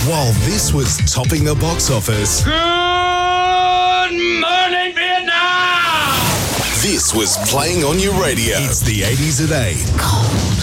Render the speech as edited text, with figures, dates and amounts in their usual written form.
while this was topping the box office. Good morning, Vietnam! This was playing on your radio. It's the 80s at 8.